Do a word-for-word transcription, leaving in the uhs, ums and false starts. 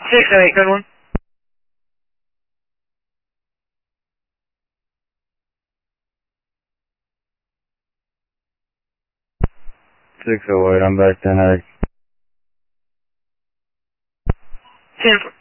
six oh eight, good one. six oh eight, I'm back ten eight. ten